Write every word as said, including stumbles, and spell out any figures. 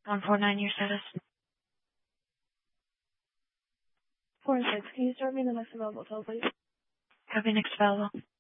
one four nine, your status. four and six, can you start me the next available toll, please? Copy, next available.